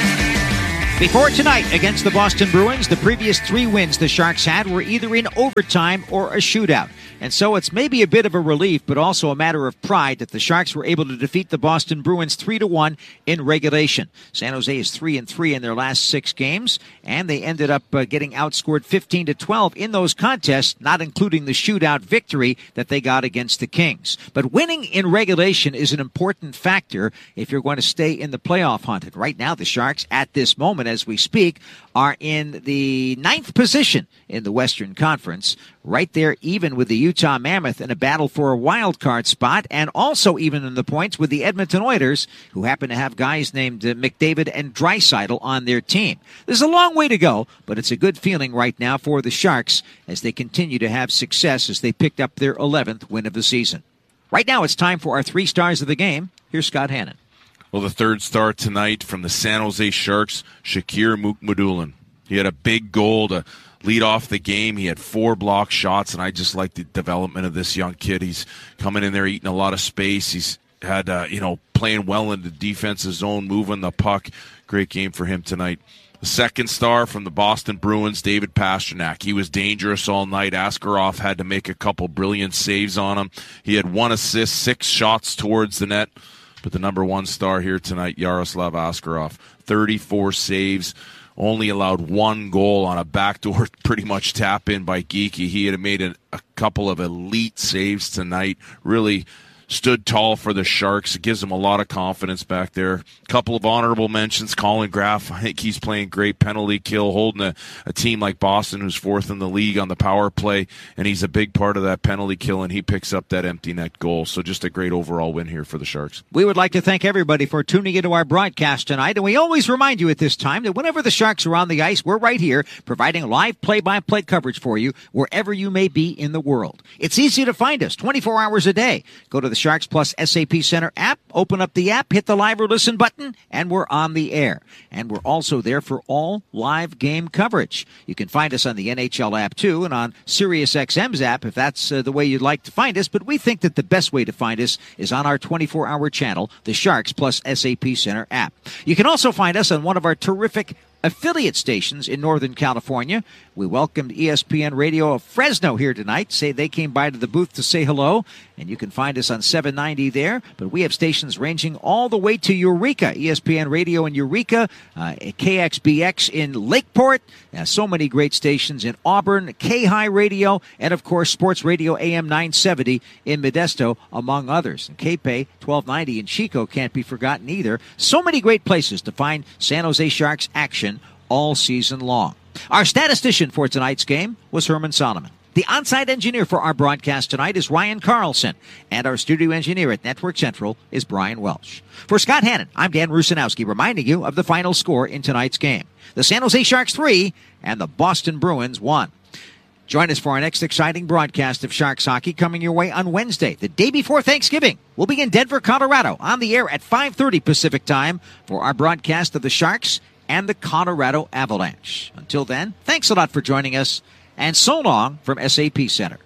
Before tonight against the Boston Bruins, the previous three wins the Sharks had were either in overtime or a shootout. And so it's maybe a bit of a relief, but also a matter of pride that the Sharks were able to defeat the Boston Bruins three to one in regulation. San Jose is three and three in their last six games, and they ended up uh, getting outscored fifteen to twelve in those contests, not including the shootout victory that they got against the Kings. But winning in regulation is an important factor if you're going to stay in the playoff hunt. And right now, the Sharks, at this moment as we speak, are in the ninth position in the Western Conference, right there even with the Utah Mammoth in a battle for a wild card spot, and also even in the points with the Edmonton Oilers, who happen to have guys named uh, McDavid and Draisaitl on their team. There's a long way to go, but it's a good feeling right now for the Sharks as they continue to have success as they picked up their eleventh win of the season. Right now it's time for our three stars of the game. Here's Scott Hannon. Well, the third star tonight from the San Jose Sharks, Shakir Mukhamadullin. He had a big goal to lead off the game. He had four block shots, and I just like the development of this young kid. He's coming in there, eating a lot of space. He's had, uh, you know, playing well in the defensive zone, moving the puck. Great game for him tonight. The second star from the Boston Bruins, David Pastrnak. He was dangerous all night. Askarov had to make a couple brilliant saves on him. He had one assist, six shots towards the net. But the number one star here tonight, Yaroslav Askarov, thirty-four saves, only allowed one goal on a backdoor pretty much tap in by Geekie. He had made a, a couple of elite saves tonight, really stood tall for the Sharks. It gives them a lot of confidence back there. A couple of honorable mentions. Colin Graf, I think he's playing great penalty kill, holding a, a team like Boston, who's fourth in the league on the power play, and he's a big part of that penalty kill, and he picks up that empty net goal. So just a great overall win here for the Sharks. We would like to thank everybody for tuning into our broadcast tonight, and we always remind you at this time that whenever the Sharks are on the ice, we're right here providing live play-by-play coverage for you wherever you may be in the world. It's easy to find us twenty-four hours a day. Go to the Sharks Plus S A P Center app, open up the app, hit the live or listen button, and we're on the air. And we're also there for all live game coverage. You can find us on the N H L app too, and on SiriusXM's app if that's uh, the way you'd like to find us. But we think that the best way to find us is on our twenty-four hour channel, the Sharks Plus S A P Center app. You can also find us on one of our terrific affiliate stations in Northern California. We welcomed E S P N Radio of Fresno here tonight. Say they came by to the booth to say hello, and you can find us on seven ninety there. But we have stations ranging all the way to Eureka, E S P N Radio in Eureka, uh, K X B X in Lakeport, uh, so many great stations in Auburn, K-High Radio, and of course Sports Radio A M nine seventy in Modesto, among others. And K P A twelve ninety in Chico can't be forgotten either. So many great places to find San Jose Sharks action all season long. Our statistician for tonight's game was Herman Solomon. The on-site engineer for our broadcast tonight is Ryan Carlson, and our studio engineer at Network Central is Brian Welsh. For Scott Hannon, I'm Dan Rusanowski, reminding you of the final score in tonight's game. The San Jose Sharks three and the Boston Bruins one. Join us for our next exciting broadcast of Sharks hockey coming your way on Wednesday, the day before Thanksgiving. We'll be in Denver, Colorado, on the air at five thirty Pacific time for our broadcast of the Sharks and the Colorado Avalanche. Until then, thanks a lot for joining us, and so long from S A P Center.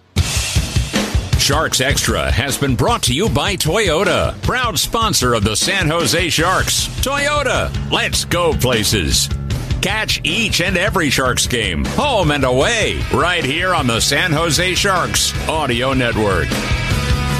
Sharks Extra has been brought to you by Toyota, proud sponsor of the San Jose Sharks. Toyota, let's go places. Catch each and every Sharks game, home and away, right here on the San Jose Sharks Audio Network.